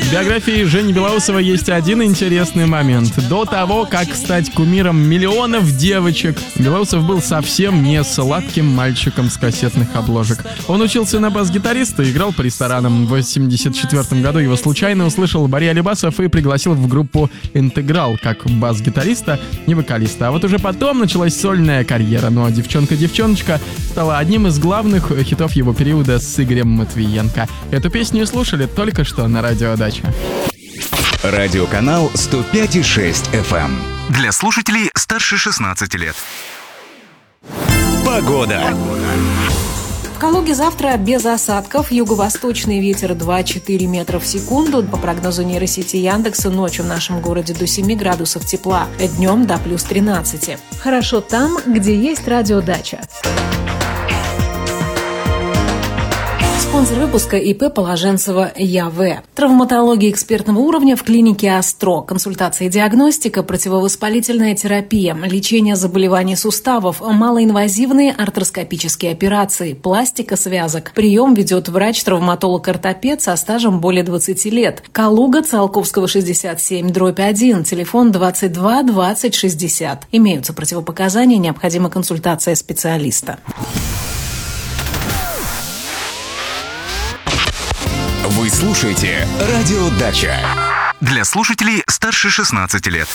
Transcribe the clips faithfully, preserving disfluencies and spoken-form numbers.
В биографии Жени Белоусова есть один интересный момент. До того, как стать кумиром миллионов девочек, Белоусов был совсем не сладким мальчиком с кассетных обложек. Он учился на бас-гитариста и играл по ресторанам. В восемьдесят четвёртом году его случайно услышал Боря Алибасов и пригласил в группу «Интеграл» как бас-гитариста и вокалиста. А вот уже потом началась сольная карьера, но «Девчонка-девчоночка» стала одним из главных хитов его периода с Игорем Матвиенко. Эту песню слушали только что на Радио Дача. Радиоканал сто пять и шесть эф эм. Для слушателей старше шестнадцати лет. Погода. В Калуге завтра без осадков. Юго-восточный ветер два-четыре метра в секунду. По прогнозу нейросети Яндекса, ночью в нашем городе до семи градусов тепла, днем до плюс тринадцати. Хорошо там, где есть радиодача. Спонсор выпуска ИП Положенцева ЯВ. Травматология экспертного уровня в клинике Астро. Консультация и диагностика, противовоспалительная терапия, лечение заболеваний суставов, малоинвазивные артроскопические операции, пластика связок. Прием ведет врач-травматолог-ортопед со стажем более двадцати лет. Калуга, Циолковского, шестьдесят семь, дробь один, телефон двадцать два двадцать шестьдесят. Имеются противопоказания, необходима консультация специалиста. Вы слушаете Радио Дача. Для слушателей старше шестнадцати лет.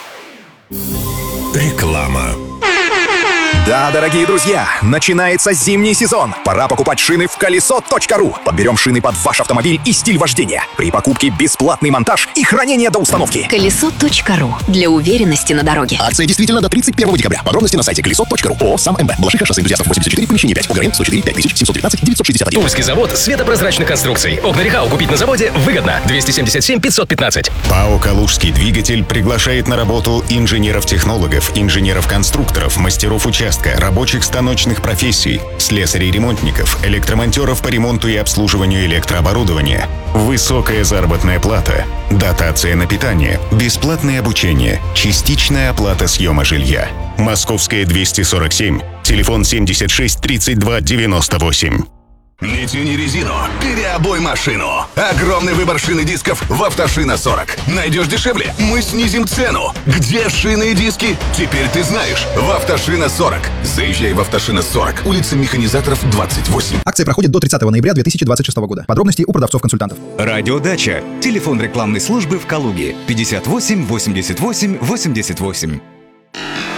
Реклама. Да, дорогие друзья, начинается зимний сезон. Пора покупать шины в колесо точка ру. Подберем шины под ваш автомобиль и стиль вождения. При покупке бесплатный монтаж и хранение до установки. колесо точка ру. Для уверенности на дороге. Акция действительно до тридцать первого декабря. Подробности на сайте колесо точка ру. ООО «Сам МБ». Балашиха, шоссе энтузиастов, восемьдесят четыре, помещение пять. Угорен, сто четыре, пять тысяч семьсот девятнадцать, девятьсот шестьдесят один. Тульский завод светопрозрачных конструкций. Окна Рехау купить на заводе выгодно. двести семьдесят семь пятьсот пятнадцать. ПАО «Калужский двигатель» приглашает на работу инженеров-технологов, инженеров-конструкторов, мастеров участка, рабочих станочных профессий, слесарей-ремонтников, электромонтеров по ремонту и обслуживанию электрооборудования. Высокая заработная плата, дотация на питание, бесплатное обучение, частичная оплата съема жилья. Московская, двести сорок семь, телефон семьдесят шесть тридцать два девяносто восемь. Не тяни резину, переобуй машину. Огромный выбор шин и дисков в «Автошина сорок». Найдешь дешевле? Мы снизим цену. Где шины и диски? Теперь ты знаешь. В «Автошина сорок». Заезжай в «Автошина сорок». Улица Механизаторов, двадцать восемь. Акция проходит до тридцатого ноября две тысячи двадцать шестого года. Подробности у продавцов-консультантов. Радио Дача. Телефон рекламной службы в Калуге. пятьдесят восемь восемьдесят восемь восемьдесят восемь.